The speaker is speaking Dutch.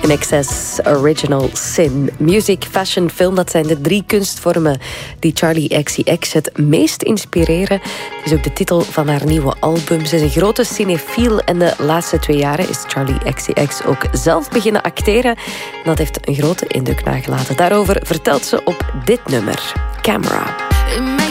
INXS, Original Sin. Music, fashion, film, dat zijn de 3 kunstvormen die Charli XCX het meest inspireren. Het is ook de titel van haar nieuwe album. Ze is een grote cinefiel en de laatste 2 jaren is Charli XCX ook zelf beginnen acteren. Dat heeft een grote indruk nagelaten. Daarover vertelt ze op dit nummer, Camera.